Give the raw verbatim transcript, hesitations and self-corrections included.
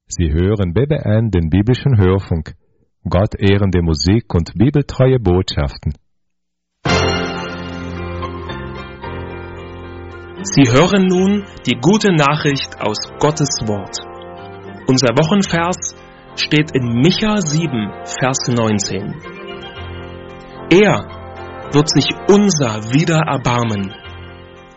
Sie hören B B N, den biblischen Hörfunk. Gott ehrende Musik und bibeltreue Botschaften. Sie hören nun die gute Nachricht aus Gottes Wort. Unser Wochenvers steht in Micha sieben, Vers neunzehn. Er wird sich unser wieder erbarmen